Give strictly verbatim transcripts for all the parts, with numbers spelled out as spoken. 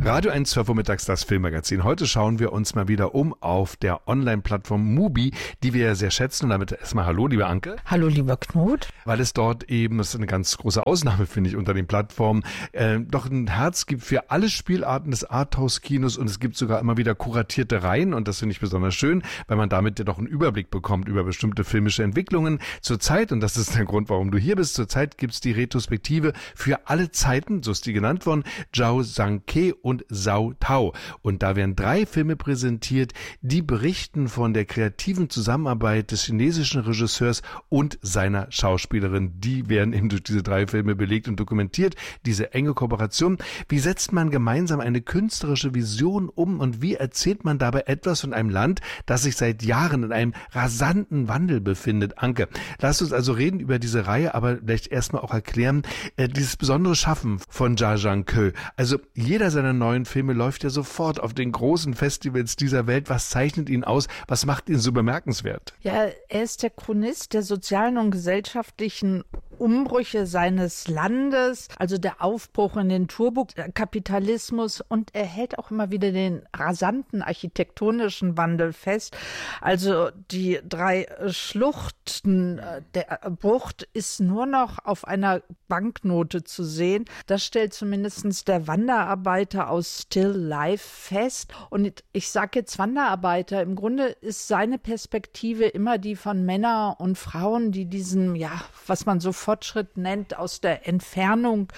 Radio eins, zwölf Uhr mittags, das Filmmagazin. Heute schauen wir uns mal wieder um auf der Online-Plattform Mubi, die wir sehr schätzen. Und damit erstmal hallo, liebe Anke. Hallo, lieber Knut. Weil es dort eben, das ist eine ganz große Ausnahme, finde ich, unter den Plattformen, äh, doch ein Herz gibt für alle Spielarten des Arthouse-Kinos und es gibt sogar immer wieder kuratierte Reihen und das finde ich besonders schön, weil man damit ja doch einen Überblick bekommt über bestimmte filmische Entwicklungen. Zurzeit, und das ist der Grund, warum du hier bist, zurzeit gibt es die Retrospektive für alle Zeiten, so ist die genannt worden, Zhao Zhangke und Cao Cao. Und da werden drei Filme präsentiert, die berichten von der kreativen Zusammenarbeit des chinesischen Regisseurs und seiner Schauspielerin. Die werden eben durch diese drei Filme belegt und dokumentiert, diese enge Kooperation. Wie setzt man gemeinsam eine künstlerische Vision um und wie erzählt man dabei etwas von einem Land, das sich seit Jahren in einem rasanten Wandel befindet? Anke, lass uns also reden über diese Reihe, aber vielleicht erstmal auch erklären, äh, dieses besondere Schaffen von Zhao Zhangke. Also jeder seiner neuen Filme läuft ja sofort auf den großen Festivals dieser Welt. Was zeichnet ihn aus? Was macht ihn so bemerkenswert? Ja, er ist der Chronist der sozialen und gesellschaftlichen Umbrüche seines Landes, also der Aufbruch in den Turbokapitalismus, und er hält auch immer wieder den rasanten architektonischen Wandel fest. Also die drei Schluchten der Bucht ist nur noch auf einer Banknote zu sehen. Das stellt zumindest der Wanderarbeiter aus Still Life fest. Und ich sage jetzt Wanderarbeiter, im Grunde ist seine Perspektive immer die von Männern und Frauen, die diesen, ja, was man so Fortschritt nennt, aus der Entfernung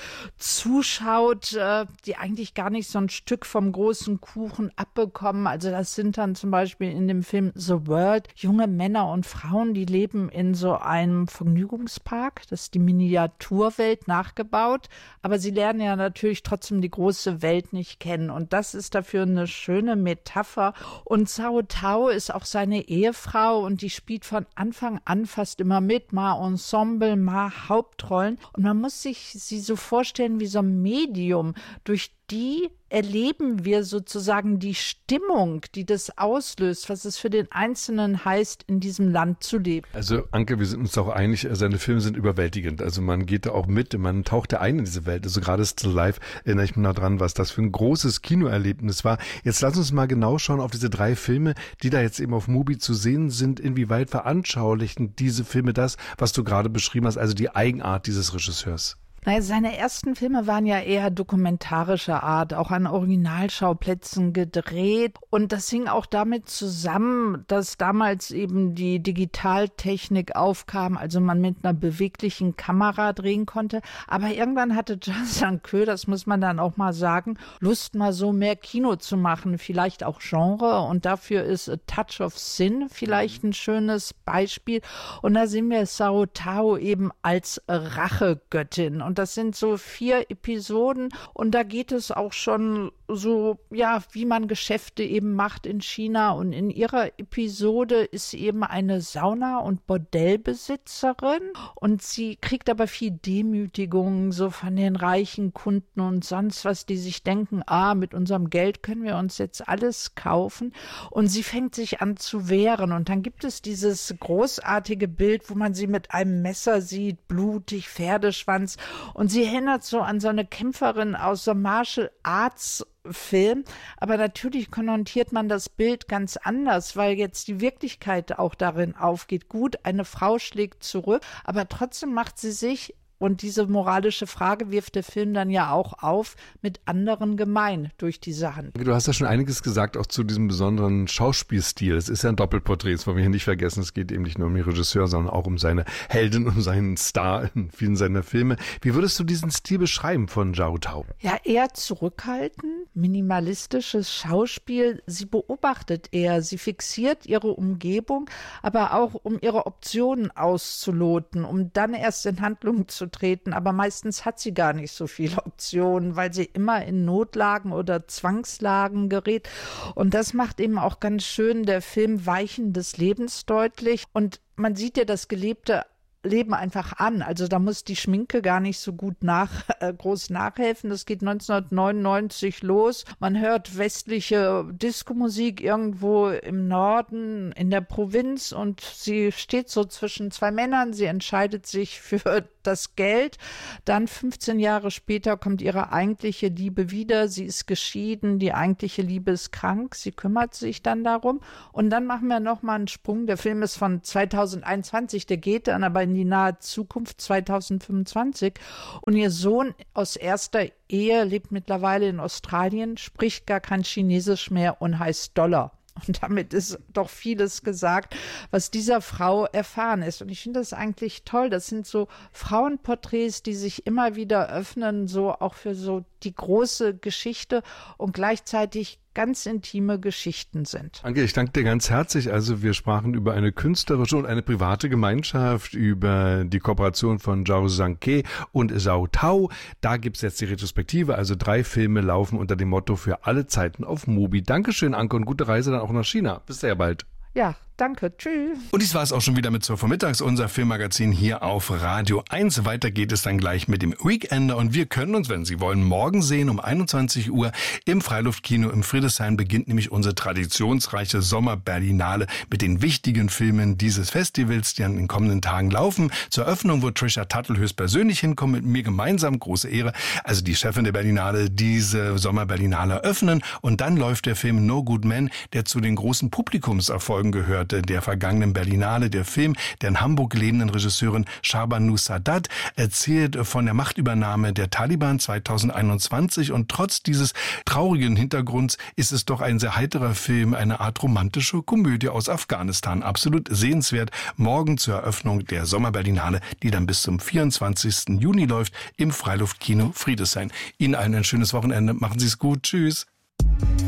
zuschaut, äh, die eigentlich gar nicht so ein Stück vom großen Kuchen abbekommen. Also das sind dann zum Beispiel in dem Film The World junge Männer und Frauen, die leben in so einem Vergnügungspark. Das ist die Miniaturwelt nachgebaut, aber sie lernen ja natürlich trotzdem die große Welt nicht kennen. Und das ist dafür eine schöne Metapher. Und Cao Cao ist auch seine Ehefrau und die spielt von Anfang an fast immer mit, mal Ensemble, mal Hauptrollen. Und man muss sich sie so vorstellen wie so ein Medium, durch die erleben wir sozusagen die Stimmung, die das auslöst, was es für den Einzelnen heißt, in diesem Land zu leben. Also Anke, wir sind uns auch einig, seine Filme sind überwältigend. Also man geht da auch mit, man taucht da ein in diese Welt. Also gerade Still Life erinnere ich mich noch dran, was das für ein großes Kinoerlebnis war. Jetzt lass uns mal genau schauen auf diese drei Filme, die da jetzt eben auf Mubi zu sehen sind. Inwieweit veranschaulichen diese Filme das, was du gerade beschrieben hast, also die Eigenart dieses Regisseurs? Naja, seine ersten Filme waren ja eher dokumentarischer Art, auch an Originalschauplätzen gedreht. Und das hing auch damit zusammen, dass damals eben die Digitaltechnik aufkam, also man mit einer beweglichen Kamera drehen konnte. Aber irgendwann hatte Zhao Zhangke, das muss man dann auch mal sagen, Lust mal so mehr Kino zu machen, vielleicht auch Genre. Und dafür ist A Touch of Sin vielleicht ein schönes Beispiel. Und da sehen wir Cao Cao eben als Rachegöttin. Und das sind so vier Episoden und da geht es auch schon so, ja, wie man Geschäfte eben macht in China. Und in ihrer Episode ist sie eben eine Sauna- und Bordellbesitzerin und sie kriegt aber viel Demütigung so von den reichen Kunden und sonst was, die sich denken, ah, mit unserem Geld können wir uns jetzt alles kaufen. Und sie fängt sich an zu wehren und dann gibt es dieses großartige Bild, wo man sie mit einem Messer sieht, blutig, Pferdeschwanz. Und sie erinnert so an so eine Kämpferin aus so Martial Arts Film, aber natürlich konnotiert man das Bild ganz anders, weil jetzt die Wirklichkeit auch darin aufgeht. Gut, eine Frau schlägt zurück, aber trotzdem macht sie sich, und diese moralische Frage wirft der Film dann ja auch auf, mit anderen gemein durch diese Handlung. Du hast ja schon einiges gesagt, auch zu diesem besonderen Schauspielstil. Es ist ja ein Doppelporträt, das wollen wir hier nicht vergessen. Es geht eben nicht nur um den Regisseur, sondern auch um seine Heldin, um seinen Star in vielen seiner Filme. Wie würdest du diesen Stil beschreiben von Cao Cao? Ja, eher zurückhaltend, minimalistisches Schauspiel. Sie beobachtet eher, sie fixiert ihre Umgebung, aber auch um ihre Optionen auszuloten, um dann erst in Handlung zu treten, aber meistens hat sie gar nicht so viele Optionen, weil sie immer in Notlagen oder Zwangslagen gerät. Und das macht eben auch ganz schön der Film Weichen des Lebens deutlich. Und man sieht ja das gelebte leben einfach an. Also da muss die Schminke gar nicht so gut nach, äh, groß nachhelfen. Das geht neunzehnhundertneunundneunzig los. Man hört westliche Diskomusik irgendwo im Norden, in der Provinz, und sie steht so zwischen zwei Männern. Sie entscheidet sich für das Geld. Dann fünfzehn Jahre später kommt ihre eigentliche Liebe wieder. Sie ist geschieden, die eigentliche Liebe ist krank. Sie kümmert sich dann darum. Und dann machen wir nochmal einen Sprung. Der Film ist von zweitausendeinundzwanzig, der geht dann aber in die nahe Zukunft zweitausendfünfundzwanzig. Und ihr Sohn aus erster Ehe lebt mittlerweile in Australien, spricht gar kein Chinesisch mehr und heißt Dollar. Und damit ist doch vieles gesagt, was dieser Frau erfahren ist. Und ich finde das eigentlich toll. Das sind so Frauenporträts, die sich immer wieder öffnen, so auch für so die große Geschichte und gleichzeitig ganz intime Geschichten sind. Anke, ich danke dir ganz herzlich. Also wir sprachen über eine künstlerische und eine private Gemeinschaft, über die Kooperation von Zhao Zhangke und Zhao Tao. Da gibt's jetzt die Retrospektive, also drei Filme laufen unter dem Motto für alle Zeiten auf Mubi. Dankeschön, Anke, und gute Reise dann auch nach China. Bis sehr bald. Ja, danke. Tschüss. Und dies war es auch schon wieder mit zwölf Uhr mittags, unser Filmmagazin hier auf Radio eins. Weiter geht es dann gleich mit dem Weekender und wir können uns, wenn Sie wollen, morgen sehen um einundzwanzig Uhr im Freiluftkino im Friedrichshain beginnt nämlich unsere traditionsreiche Sommerberlinale mit den wichtigen Filmen dieses Festivals, die an den kommenden Tagen laufen. Zur Eröffnung wird Trisha Tuttle höchstpersönlich hinkommen, mit mir gemeinsam, große Ehre, also die Chefin der Berlinale, diese Sommerberlinale eröffnen. Und dann läuft der Film No Good Men, der zu den großen Publikumserfolgen gehörte, der vergangenen Berlinale. Der Film der in Hamburg lebenden Regisseurin Shabanoo Sadat erzählt von der Machtübernahme der Taliban zweitausendeinundzwanzig und trotz dieses traurigen Hintergrunds ist es doch ein sehr heiterer Film, eine Art romantische Komödie aus Afghanistan. Absolut sehenswert. Morgen zur Eröffnung der Sommerberlinale, die dann bis zum vierundzwanzigsten Juni läuft im Freiluftkino Friedrichshain. Ihnen allen ein schönes Wochenende. Machen Sie es gut. Tschüss.